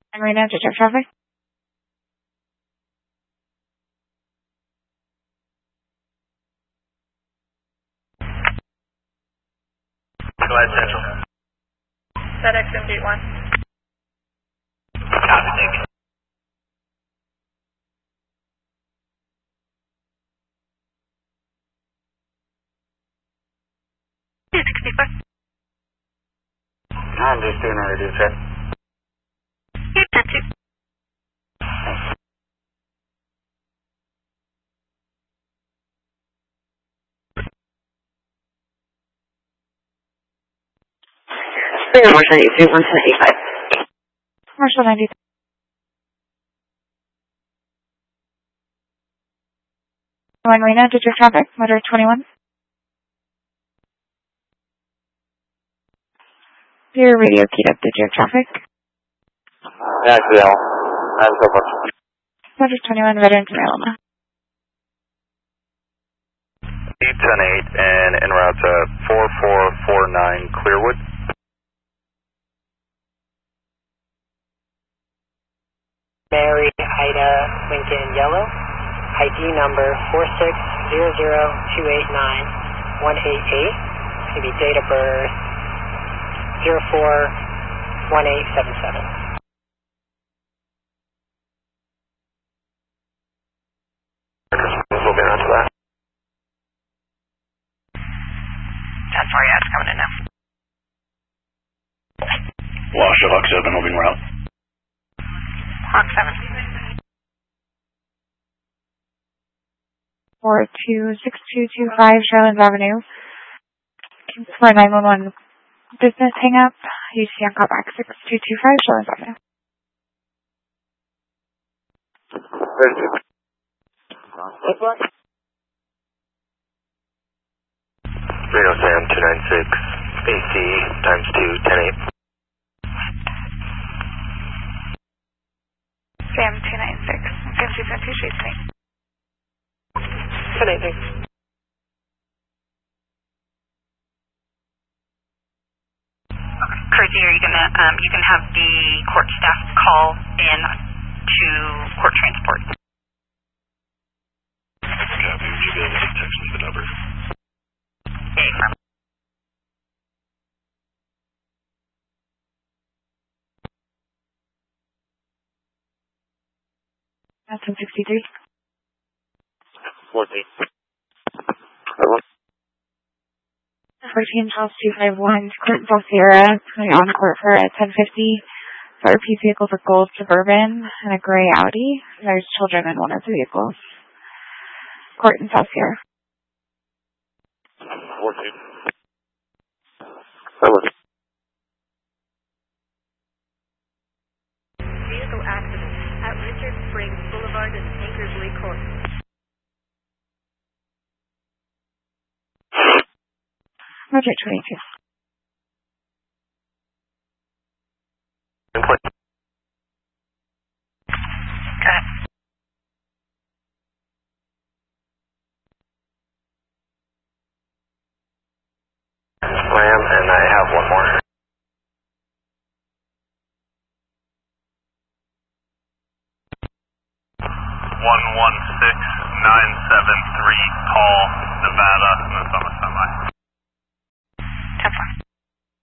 And right now, to check traffic. Go ahead, Central. FedEx MD1. Copy, thank you. I'm just doing a radio check. You sent to. Commercial 93, 185. Commercial 93. One right now, to check traffic. Motor 21. Your radio keyed up to check traffic. Actually, I'm so much. Motor 21, Veteran to Alabama. 810-8 and en route to 4449 Clearwood. Mary Ida Lincoln Yellow, ID number 4600289-188, going to be date of birth 041877. We'll get onto that. That's sorry, that's coming in now. Lasha Hawk 7 moving route. Hawk 7. 426225 Sherlands Avenue. For 911 business hang up. UC on callback 6225 Sherlands Avenue. Reno Sam 296 AC times 2 10-8. Sam 296. Fancy Street to me. 10-8. Crazy, are you gonna you can have the court staff call in to court transport. Copy. Would you be able to text me the number? Okay, from That's 63. 14. 14 Charles 251, Court South Sierra, on court for at 1050. For repeat vehicles, a gold Suburban and a gray Audi. There's children in one of the vehicles. Court in South Sierra. 14. Vehicle accident at Richard Springs Boulevard in Ankersley Court. Roger 22. Go ahead. Slam, and I have one more. 116973 Paul, Nevada, and that's on